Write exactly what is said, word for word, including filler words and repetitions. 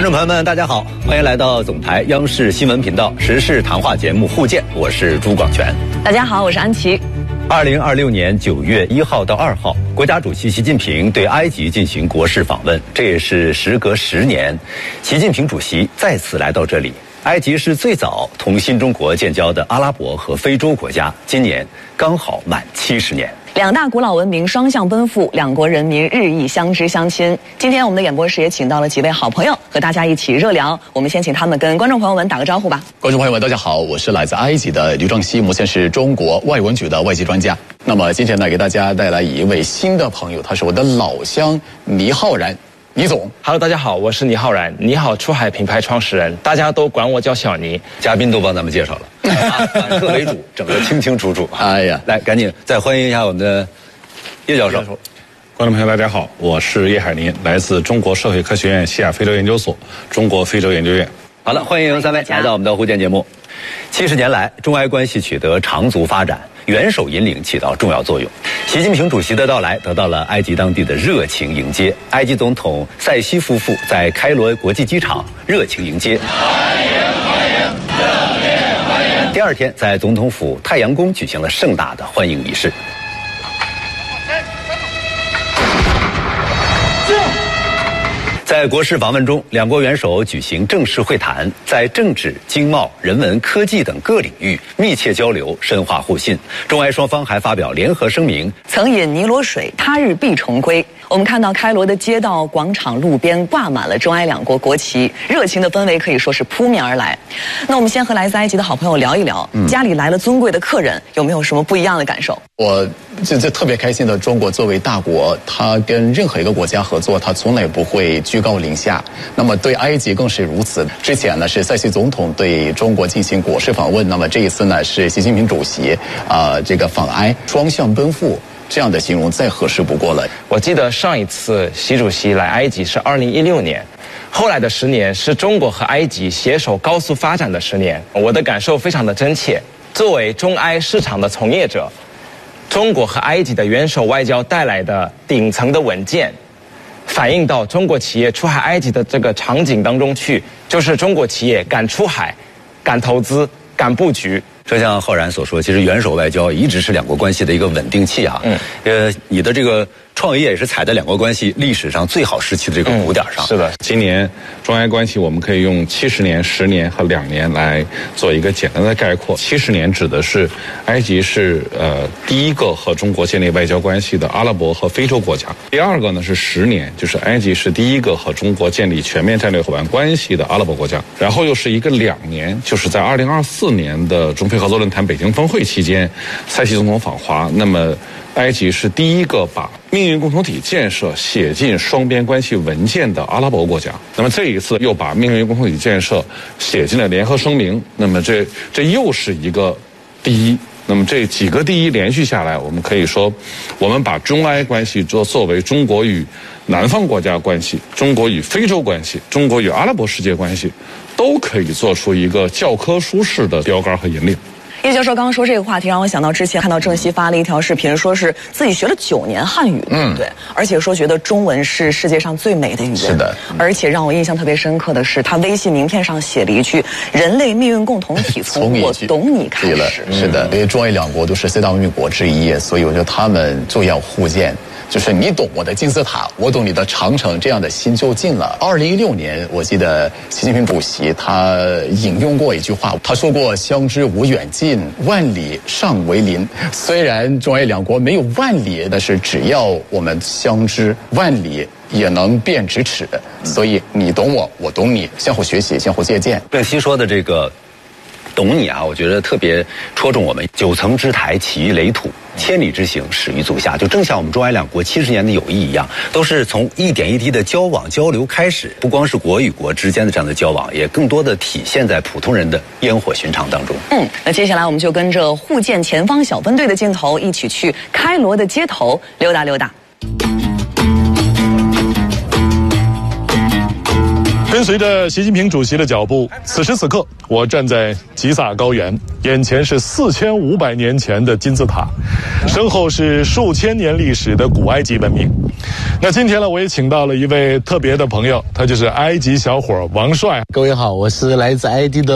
观众朋友们，大家好，欢迎来到总台央视新闻频道时事谈话节目《互鉴》，我是朱广权。 大家好，我是安琪。 二零二六年九月一号到二号，国家主席习近平对埃及进行国事访问，这也是时隔十年，习近平主席再次来到这里。埃及是最早同新中国建交的阿拉伯和非洲国家，今年刚好满七十年。 两大古老文明双向奔赴，两国人民日益相知相亲。今天我们的演播室也请到了几位好朋友，和大家一起热聊。我们先请他们跟观众朋友们打个招呼吧。 观众朋友们，大家好，我是来自埃及的刘正熙，目前是中国外文局的外籍专家。那么今天呢，给大家带来一位新的朋友，他是我的老乡倪浩然。倪总 ，Hello， 大家好，我是倪浩然，倪好出海品牌创始人，大家都管我叫小倪。 嘉宾都帮咱们介绍了，反客为主，整个清清楚楚。 哎呀， 来，赶紧再欢迎一下我们的叶教授。 观众朋友，大家好，我是叶海林，来自中国社会科学院西亚非洲研究所、中国非洲研究院。 好了，欢迎三位来到我们的互鉴节目。七十年来，中埃关系取得长足发展，元首引领起到重要作用。习近平主席的到来得到了埃及当地的热情迎接。埃及总统塞西夫妇在开罗国际机场热情迎接。欢迎欢迎，热烈欢迎。第二天，在总统府太阳宫举行了盛大的欢迎仪式。在国事访问中，两国元首举行正式会谈，在政治、经贸、人文、科技等各领域密切交流，深化互信。中埃双方还发表联合声明： 曾饮尼罗水，他日必重归。我们看到开罗的街道、广场、路边挂满了中埃两国国旗，热情的氛围可以说是扑面而来。那我们先和来自埃及的好朋友聊一聊，嗯、家里来了尊贵的客人，有没有什么不一样的感受？ 我这这特别开心的，中国作为大国，它跟任何一个国家合作，它从来不会居高临下。那么对埃及更是如此。之前呢是塞西总统对中国进行国事访问，那么这一次呢是习近平主席啊、呃、这个访埃，双向奔赴。这样的形容再合适不过了。 我记得上一次习主席来埃及是二零一六年，后来的十年是中国和埃及携手高速发展的十年。我的感受非常的真切。作为中埃市场的从业者，中国和埃及的元首外交带来的顶层的稳健，反映到中国企业出海埃及的这个场景当中去，就是中国企业敢出海、敢投资、敢布局。 正像浩然所说，其实元首外交一直是两国关系的一个稳定器啊。嗯，呃，你的这个创业也是踩在两国关系历史上最好时期的这个鼓点上。 嗯、是的，今年中埃关系我们可以用七十年、十年和两年来做一个简单的概括。七十年指的是埃及是呃第一个和中国建立外交关系的阿拉伯和非洲国家。第二个呢是十年，就是埃及是第一个和中国建立全面战略伙伴关系的阿拉伯国家。然后又是一个两年，就是在二零二四年的中非合作论坛北京峰会期间，塞西总统访华。那么埃及是第一个把命运共同体建设写进双边关系文件的阿拉伯国家。那么这一次又把命运共同体建设写进了联合声明。那么这这又是一个第一。那么这几个第一连续下来，我们可以说，我们把中埃关系作作为中国与南方国家关系、中国与非洲关系、中国与阿拉伯世界关系，都可以做出一个教科书式的标杆和引领。 叶教授刚刚说这个话题，让我想到之前看到郑熙发了一条视频，说是自己学了九年汉语，嗯，对，而且说觉得中文是世界上最美的语言。 是的， 而且让我印象特别深刻的是，他微信名片上写了一句“人类命运共同体从我懂你开始”。 是的，因为中埃两国都是四大文明国之一，所以我觉得他们就要互鉴。就是你懂我的金字塔，我懂你的长城，这样的心就近了。二零一六年，我记得习近平主席他引用过一句话，他说过：“相知无远近，万里尚为邻。”虽然中埃两国没有万里，但是只要我们相知，万里也能变咫尺。所以你懂我，我懂你，相互学习，相互借鉴。 郑熙说的这个懂你啊，我觉得特别戳中我们。九层之台，起于垒土，千里之行，始于足下。就正像我们中埃两国七十年的友谊一样，都是从一点一滴的交往交流开始。不光是国与国之间的这样的交往，也更多的体现在普通人的烟火寻常当中。嗯， 那接下来我们就跟着互鉴前方小分队的镜头，一起去开罗的街头溜达溜达。 跟跟随着习近平主席的脚步，此时此刻，我站在吉萨高原，眼前是四千五百年前的金字塔，身后是数千年历史的古埃及文明。那今天呢，我也请到了一位特别的朋友，他就是埃及小伙王帅。 各位好，我是来自埃及的